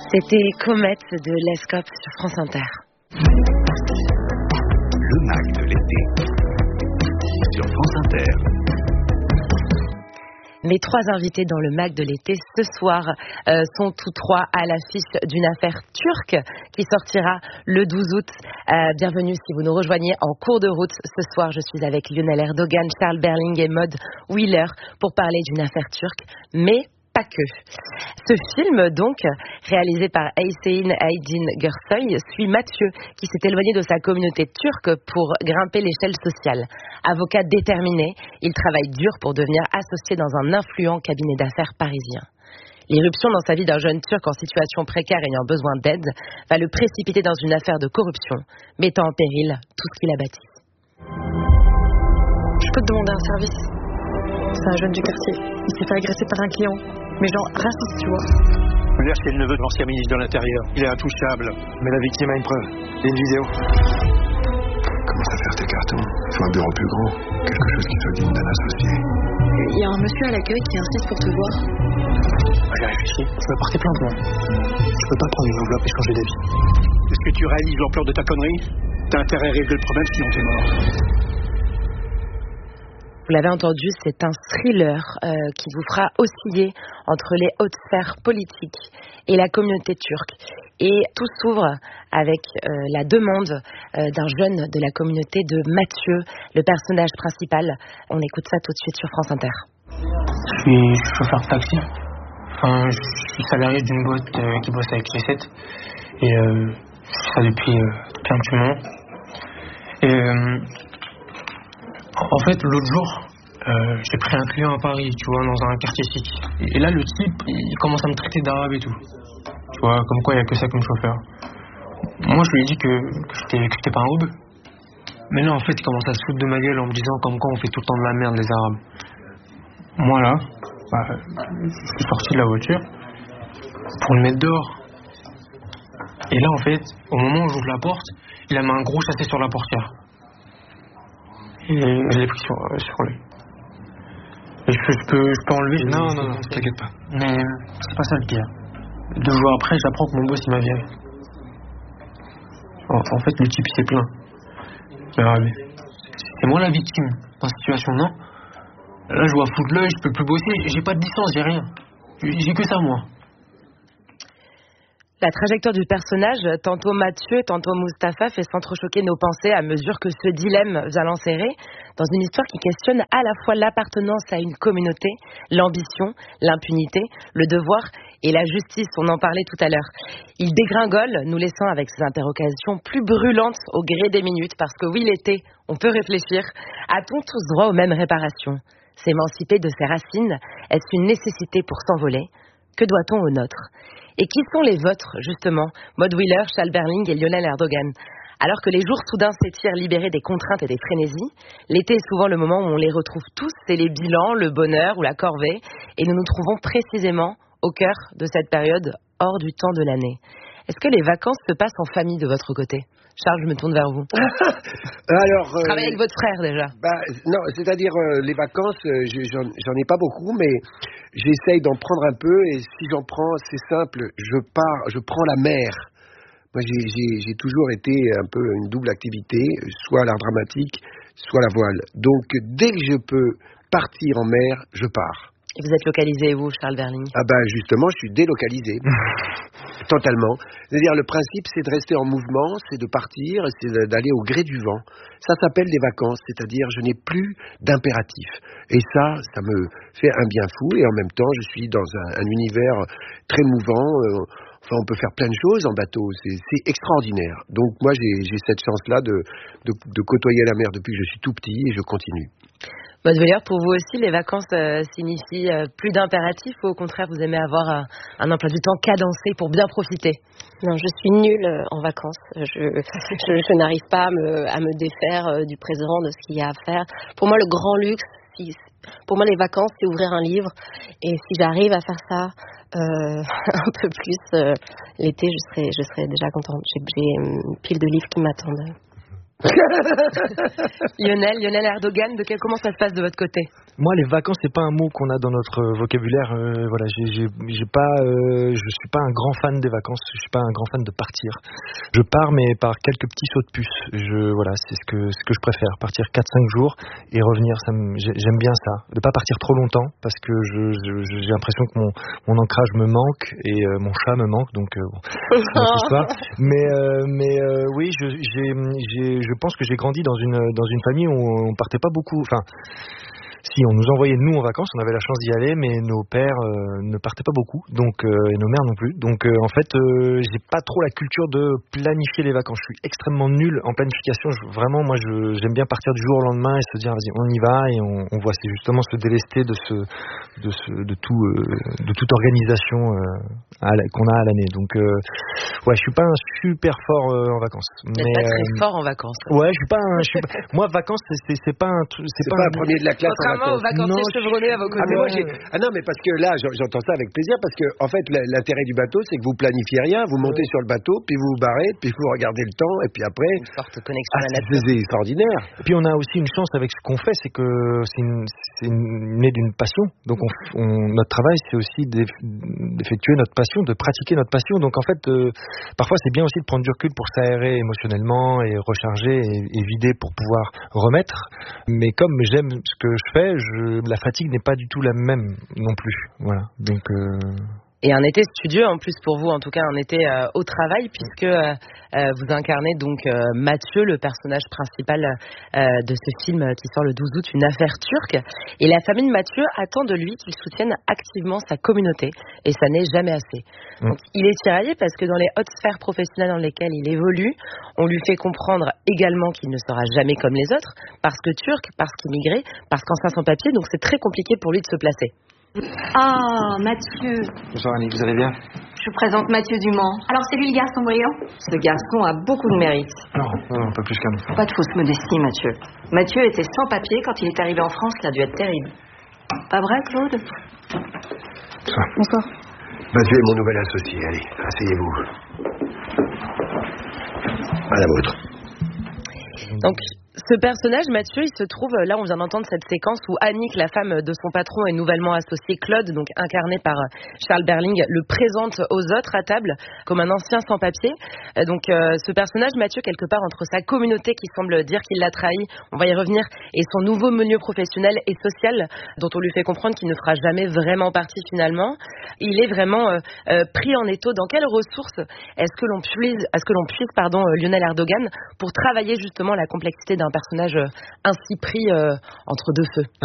C'était Comète de Lescope sur France Inter. Le Mac de l'été sur France Inter. Les trois invités dans le Mac de l'été ce soir sont tous trois à l'affiche d'une affaire turque qui sortira le 12 août. Bienvenue si vous nous rejoignez en cours de route. Ce soir, je suis avec Lionel Erdogan, Charles Berling et Maud Wheeler pour parler d'une affaire turque, mais pas que. Ce film, donc, réalisé par Hüseyin Aydin Gürsoy, suit Mathieu, qui s'est éloigné de sa communauté turque pour grimper l'échelle sociale. Avocat déterminé, il travaille dur pour devenir associé dans un influent cabinet d'affaires parisien. L'irruption dans sa vie d'un jeune Turc en situation précaire ayant besoin d'aide va le précipiter dans une affaire de corruption, mettant en péril tout ce qu'il a bâti. Je peux te demander un service? C'est un jeune du quartier. Il s'est fait agresser par un client. Mais genre raciste, tu vois. Là, c'est le neveu de l'ancien ministre de l'Intérieur. Il est intouchable. Mais la victime a une preuve. Il y a une vidéo. Commence à faire tes cartons. Il faut un bureau plus grand. Quelque chose qui soit digne d'un associé. Il y a un monsieur à l'accueil qui insiste pour te voir. J'ai réfléchi. Je vais porter plainte, moi. Je peux pas prendre une enveloppe et changer d'avis. Est-ce que tu réalises l'ampleur de ta connerie? T'as intérêt à régler le problème, sinon t'es mort. Vous l'avez entendu, c'est un thriller qui vous fera osciller entre les hautes sphères politiques et la communauté turque. Et tout s'ouvre avec la demande d'un jeune de la communauté de Mathieu, le personnage principal. On écoute ça tout de suite sur France Inter. Je suis chauffeur de taxi. Enfin, je suis salarié d'une boîte qui bosse avec G7. Et je fais ça depuis un petit moment. Et en fait, l'autre jour, j'ai pris un client à Paris, tu vois, dans un quartier chic. Et là, le type, il commence à me traiter d'arabe et tout. Tu vois, comme quoi il n'y a que ça comme chauffeur. Moi, je lui ai dit que j'étais pas un oub. Mais là, en fait, il commence à se foutre de ma gueule en me disant comme quoi on fait tout le temps de la merde, les arabes. Moi, là, je suis sorti de la voiture pour le mettre dehors. Et là, en fait, au moment où j'ouvre la porte, il a mis un gros chassé sur la portière. Et je l'ai pris sur lui. Et je peux enlever. Non, t'inquiète pas. Mais c'est pas ça le pire. 2 jours après, j'apprends que mon boss il m'a viré. En fait, le type il s'est plaint. Mais c'est moi la victime dans cette situation, non? Là, je vois foutre l'œil, je peux plus bosser, j'ai pas de licence, j'ai rien. J'ai que ça, moi. La trajectoire du personnage, tantôt Mathieu, tantôt Mustapha, fait s'entrechoquer nos pensées à mesure que ce dilemme vient l'enserrer dans une histoire qui questionne à la fois l'appartenance à une communauté, l'ambition, l'impunité, le devoir et la justice. On en parlait tout à l'heure. Il dégringole, nous laissant avec ces interrogations plus brûlantes au gré des minutes, parce que oui, l'été, on peut réfléchir. A-t-on tous droit aux mêmes réparations? S'émanciper de ses racines, est-ce une nécessité pour s'envoler? Que doit-on aux nôtres? Et qui sont les vôtres, justement, Maud Wheeler, Charles Berling et Lionel Erdogan? Alors que les jours soudains s'étirent libérés des contraintes et des frénésies, l'été est souvent le moment où on les retrouve tous, c'est les bilans, le bonheur ou la corvée, et nous nous trouvons précisément au cœur de cette période hors du temps de l'année. Est-ce que les vacances se passent en famille de votre côté? Charles, je me tourne vers vous. Alors, travaillez avec votre frère déjà. Non, c'est-à-dire les vacances, j'en ai pas beaucoup, mais j'essaye d'en prendre un peu. Et si j'en prends, c'est simple, je prends la mer. Moi, j'ai toujours été un peu une double activité, soit l'art dramatique, soit la voile. Donc, dès que je peux partir en mer, je pars. Et vous êtes localisé, vous, Charles Berling? Justement, je suis délocalisé. Totalement. C'est-à-dire, le principe, c'est de rester en mouvement, c'est de partir, c'est d'aller au gré du vent. Ça s'appelle des vacances, c'est-à-dire, je n'ai plus d'impératif. Et ça me fait un bien fou. Et en même temps, je suis dans un univers très mouvant. On peut faire plein de choses en bateau. C'est extraordinaire. Donc, moi, j'ai cette chance-là de côtoyer la mer depuis que je suis tout petit et je continue. Maud Wheeler, pour vous aussi, les vacances signifient plus d'impératifs ou au contraire, vous aimez avoir un emploi du temps cadencé pour bien profiter? Non, je suis nulle en vacances. Je n'arrive pas à me défaire du présent, de ce qu'il y a à faire. Pour moi, le grand luxe, pour moi, les vacances, c'est ouvrir un livre. Et si j'arrive à faire ça un peu plus l'été, je serai déjà contente. J'ai une pile de livres qui m'attendent. Lionel Erdogan, comment ça se passe de votre côté? Moi, les vacances, c'est pas un mot qu'on a dans notre vocabulaire. Voilà, je suis pas un grand fan des vacances. Je suis pas un grand fan de partir. Je pars, mais par quelques petits sauts de puce. Voilà, c'est ce que je préfère. Partir 4-5 jours et revenir. J'aime bien ça. De pas partir trop longtemps parce que j'ai l'impression que mon ancrage me manque et mon chat me manque. Donc, c'est une autre histoire. Mais oui, je pense que j'ai grandi dans une famille où on partait pas beaucoup. Enfin. Si, on nous envoyait nous en vacances, on avait la chance d'y aller, mais nos pères ne partaient pas beaucoup, donc et nos mères non plus. Donc en fait, j'ai pas trop la culture de planifier les vacances. Je suis extrêmement nul en planification. Vraiment, moi, j'aime bien partir du jour au lendemain et se dire, vas-y, on y va, et on voit. C'est justement se délester de toute organisation qu'on a à l'année. Donc ouais, je suis pas un super fort en vacances. Vous n'êtes pas très fort en vacances. Ouais, je suis pas. Moi, vacances, c'est pas un truc. C'est pas un premier de la classe. Contrairement aux vacanciers chevronnés à vos côtés. Non, mais parce que là, j'entends ça avec plaisir, parce que en fait, l'intérêt du bateau, c'est que vous planifiez rien, vous montez sur le bateau, puis vous vous barrez, puis vous regardez le temps, et puis après. Une forte connexion à la nature. C'est extraordinaire. Et puis on a aussi une chance avec ce qu'on fait, c'est que c'est né d'une passion. Donc notre travail, c'est aussi d'effectuer notre passion, de pratiquer notre passion. Donc en fait, parfois c'est bien aussi de prendre du recul pour s'aérer émotionnellement et recharger et vider pour pouvoir remettre. Mais comme j'aime ce que je fais, la fatigue n'est pas du tout la même non plus. Voilà. Donc Et un été studieux en plus pour vous, en tout cas un été au travail, puisque vous incarnez donc Mathieu, le personnage principal de ce film qui sort le 12 août, Une affaire turque. Et la famille de Mathieu attend de lui qu'il soutienne activement sa communauté, et ça n'est jamais assez. Donc, il est tiraillé parce que dans les hautes sphères professionnelles dans lesquelles il évolue, on lui fait comprendre également qu'il ne sera jamais comme les autres, parce que turc, parce qu'immigré, parce qu'ancien sans papier, donc c'est très compliqué pour lui de se placer. Ah, Mathieu. Bonsoir Annie, vous allez bien? Je vous présente Mathieu Dumont. Alors, c'est lui le garçon brillant? Ce garçon a beaucoup de mérite. Non, pas plus qu'un autre. Pas de fausse modestie, Mathieu. Mathieu était sans papier quand il est arrivé en France, ça a dû être terrible. Pas vrai, Claude? Bonsoir. Mathieu est mon nouvel associé, allez, asseyez-vous. À la vôtre. Donc, ce personnage, Mathieu, il se trouve, là on vient d'entendre cette séquence où Annick, la femme de son patron et nouvellement associée Claude, donc incarné par Charles Berling, le présente aux autres à table comme un ancien sans-papier. Donc ce personnage, Mathieu, quelque part entre sa communauté qui semble dire qu'il l'a trahi, on va y revenir, et son nouveau milieu professionnel et social dont on lui fait comprendre qu'il ne fera jamais vraiment partie finalement, il est vraiment pris en étau. Dans quelles ressources est-ce que l'on puise, Lionel Erdogan, pour travailler justement la complexité d'un personnage ainsi pris entre deux feux?